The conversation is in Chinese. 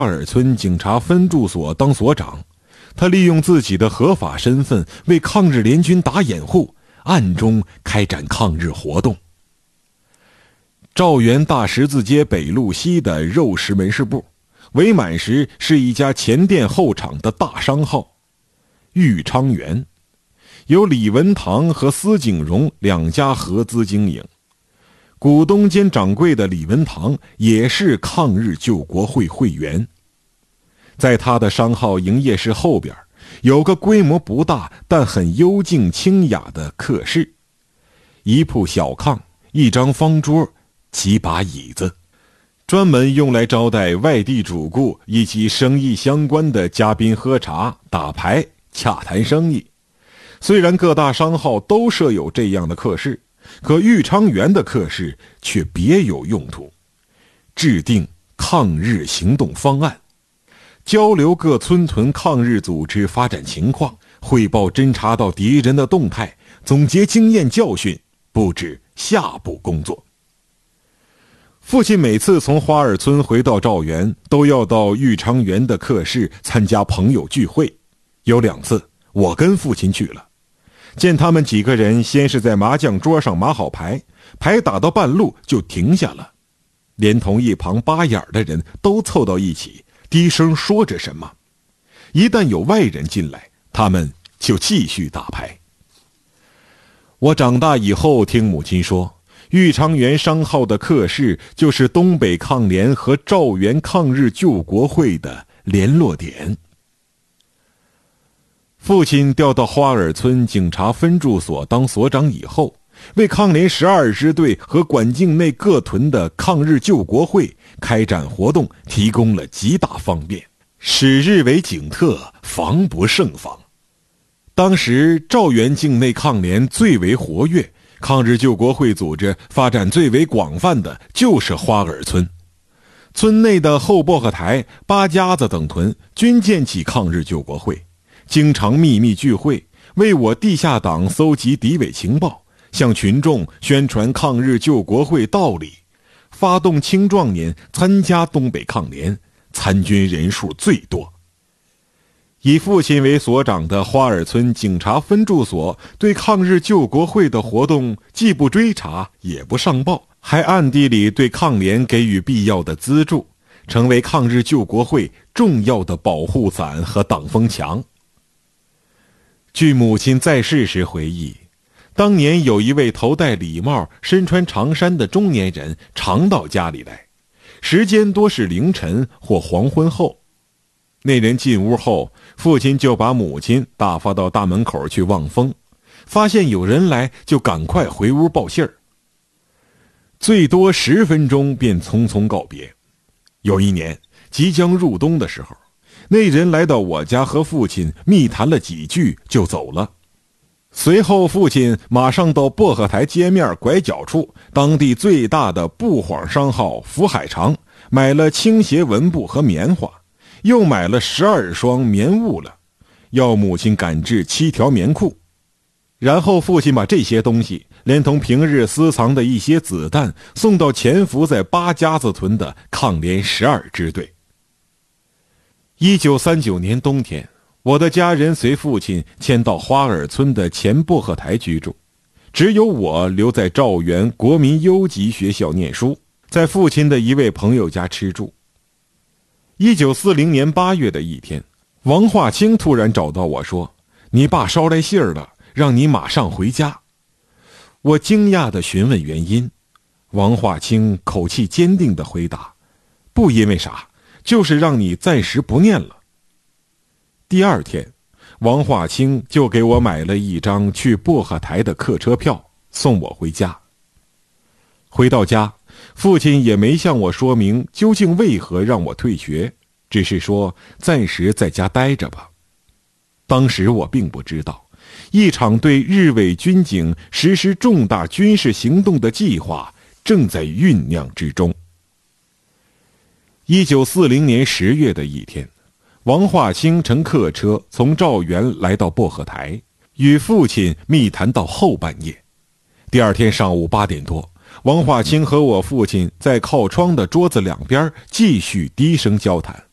尔村警察分驻所当所长，他利用自己的合法身份为抗日联军打掩护，暗中开展抗日活动。赵园大十字街北路西的肉食门市部，伪满时是一家前店后厂的大商号裕昌园，由李文堂和司景荣两家合资经营。股东兼掌柜的李文堂也是抗日救国会会员。在他的商号营业室后边有个规模不大但很幽静清雅的客室，一铺小炕，一张方桌，几把椅子，专门用来招待外地主顾以及生意相关的嘉宾喝茶、打牌、洽谈生意。虽然各大商号都设有这样的客室，可裕昌园的客室却别有用途，制定抗日行动方案，交流各村屯抗日组织发展情况，汇报侦察到敌人的动态，总结经验教训，布置下步工作。父亲每次从花儿村回到赵园，都要到裕昌园的客室参加朋友聚会。有2次我跟父亲去了，见他们几个人先是在麻将桌上码好牌，牌打到半路就停下了，连同一旁扒眼的人都凑到一起，低声说着什么。一旦有外人进来，他们就继续打牌。我长大以后听母亲说，裕昌园商号的客室就是东北抗联和赵园抗日救国会的联络点。父亲调到花儿村警察分驻所当所长以后，为抗联12支队和管境内各屯的抗日救国会开展活动提供了极大方便，使日为警特，防不胜防。当时赵园境内抗联最为活跃，抗日救国会组织发展最为广泛的就是花儿村。村内的后薄荷台、八家子等屯均建起抗日救国会，经常秘密聚会，为我地下党搜集敌伪情报，向群众宣传抗日救国会道理，发动青壮年参加东北抗联，参军人数最多。以父亲为所长的花儿村警察分驻所对抗日救国会的活动既不追查也不上报，还暗地里对抗联给予必要的资助，成为抗日救国会重要的保护伞和挡风墙。据母亲在世时回忆，当年有一位头戴礼帽、身穿长衫的中年人常到家里来，时间多是凌晨或黄昏后。那人进屋后，父亲就把母亲打发到大门口去望风，发现有人来就赶快回屋报信儿，最多10分钟便匆匆告别。有一年即将入冬的时候，那人来到我家和父亲密谈了几句就走了。随后父亲马上到薄荷台街面拐角处当地最大的布幌商号福海长买了倾斜纹布和棉花，又买了12双棉雾了，要母亲赶制7条棉裤。然后父亲把这些东西连同平日私藏的一些子弹送到潜伏在八家子屯的抗联12支队。1939年冬天，我的家人随父亲迁到花儿村的前薄荷台居住，只有我留在赵园国民优级学校念书，在父亲的一位朋友家吃住。1940年8月的一天，王化清突然找到我说，你爸捎来信儿了，让你马上回家。我惊讶地询问原因，王化清口气坚定地回答，不因为啥，就是让你暂时不念了。第2天，王化清就给我买了一张去薄荷台的客车票，送我回家。回到家，父亲也没向我说明究竟为何让我退学，只是说暂时在家待着吧。当时我并不知道，一场对日伪军警实施重大军事行动的计划正在酝酿之中。1940年10月的一天，王化清乘客车从赵园来到薄荷台，与父亲密谈到后半夜。第2天上午8点多，王化清和我父亲在靠窗的桌子两边继续低声交谈。